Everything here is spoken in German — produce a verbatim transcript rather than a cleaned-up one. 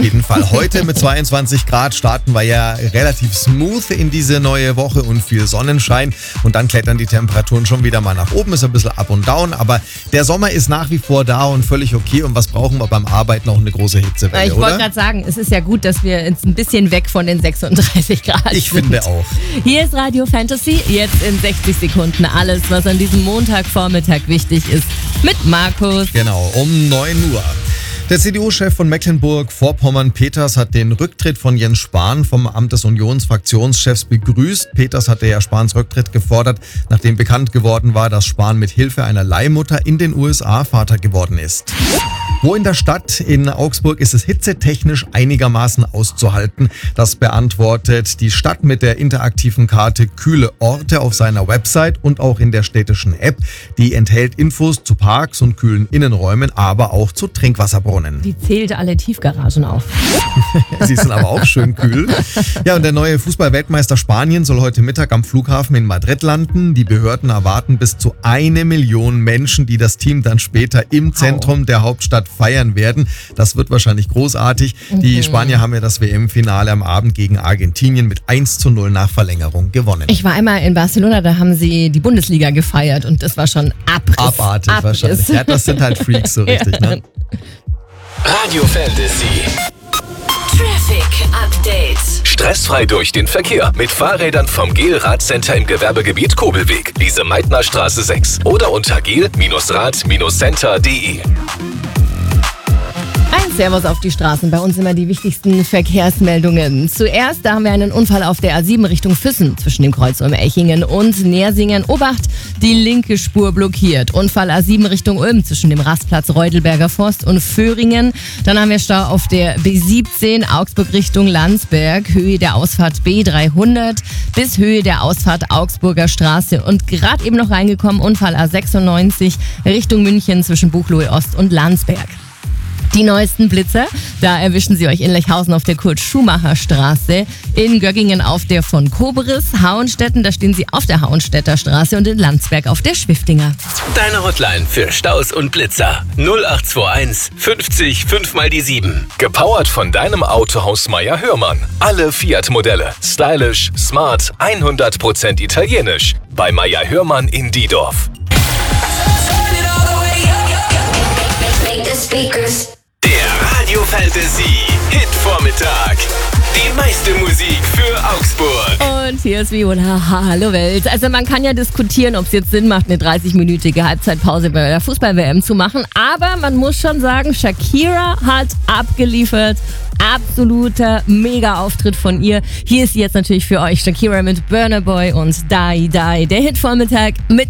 jeden Fall. Heute mit zweiundzwanzig Grad starten wir ja relativ smooth in diese neue Woche und viel Sonnenschein. Und dann klettern die Temperaturen schon wieder mal nach oben. Ist ein bisschen up und down, aber der Sommer ist nach wie vor da und völlig okay. Und was brauchen wir beim Arbeiten? Noch eine große Hitzewelle, Ich wollte gerade sagen, es ist ja gut, dass wir jetzt ein bisschen weg von den sechsunddreißig Grad Ich sind. finde auch. Hier ist Radio Fantasy, jetzt in sechzig Sekunden alles, was an diesem Montagvormittag wichtig ist, mit Markus. Genau, um neun Uhr. Der C D U-Chef von Mecklenburg-Vorpommern, Peters, hat den Rücktritt von Jens Spahn vom Amt des Unionsfraktionschefs begrüßt. Peters hatte ja Spahns Rücktritt gefordert, nachdem bekannt geworden war, dass Spahn mit Hilfe einer Leihmutter in den U S A Vater geworden ist. Wo in der Stadt in Augsburg ist es hitzetechnisch einigermaßen auszuhalten? Das beantwortet die Stadt mit der interaktiven Karte Kühle Orte auf seiner Website und auch in der städtischen App. Die enthält Infos zu Parks und kühlen Innenräumen, aber auch zu Trinkwasserbrunnen. Die zählt alle Tiefgaragen auf. Sie sind aber auch schön kühl. Ja, und der neue Fußball-Weltmeister Spanien soll heute Mittag am Flughafen in Madrid landen. Die Behörden erwarten bis zu eine Million Menschen, die das Team dann später im Zentrum der Hauptstadt feiern werden. Das wird wahrscheinlich großartig. Die Mhm. Spanier haben ja das W M-Finale am Abend gegen Argentinien mit eins zu null nach Verlängerung gewonnen. Ich war einmal in Barcelona, da haben sie die Bundesliga gefeiert und das war schon Abriss. Abartig Abriss. wahrscheinlich. Ja, das sind halt Freaks so richtig, Ja. ne? Radio Fantasy. Traffic Update. Stressfrei durch den Verkehr mit Fahrrädern vom Gel-Rad-Center im Gewerbegebiet Kobelweg, Lise Meitner Straße sechs oder unter gel Rad Center punkt de. Ein Servus auf die Straßen. Bei uns immer die wichtigsten Verkehrsmeldungen. Zuerst, da haben wir einen Unfall auf der A sieben Richtung Füssen zwischen dem Kreuz um Echingen und Nersingen. Obacht, die linke Spur blockiert. Unfall A sieben Richtung Ulm zwischen dem Rastplatz Reudelberger Forst und Föhringen. Dann haben wir Stau auf der B siebzehn Augsburg Richtung Landsberg, Höhe der Ausfahrt B dreihundert bis Höhe der Ausfahrt Augsburger Straße. Und gerade eben noch reingekommen, Unfall A sechsundneunzig Richtung München zwischen Buchloe Ost und Landsberg. Die neuesten Blitzer, da erwischen Sie euch in Lechhausen auf der Kurt-Schumacher-Straße, in Göggingen auf der von Koberis, Hauenstetten, da stehen Sie auf der Hauenstädter Straße und in Landsberg auf der Schwiftinger. Deine Hotline für Staus und Blitzer. null acht zwei eins fünfzig fünf mal die sieben. Gepowert von deinem Autohaus Meier Hörmann. Alle Fiat-Modelle. Stylisch, smart, hundert Prozent italienisch. Bei Meier Hörmann in Diedorf. Make the speakers. Der Radio Fantasy Hit Vormittag. Die meiste Musik für Augsburg. Und hier ist Viola. Hallo Welt. Also man kann ja diskutieren, ob es jetzt Sinn macht, eine dreißig-minütige Halbzeitpause bei der Fußball-W M zu machen. Aber man muss schon sagen, Shakira hat abgeliefert. Absoluter Mega-Auftritt von ihr. Hier ist sie jetzt natürlich für euch. Shakira mit Burna Boy und Die Die. Der Hit Vormittag mit